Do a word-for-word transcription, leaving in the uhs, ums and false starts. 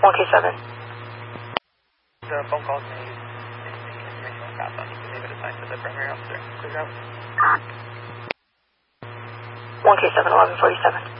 one K seven. The phone calls made. Information was passed on. You can leave it assigned to the primary officer. Clear out. one K seven, eleven forty-seven.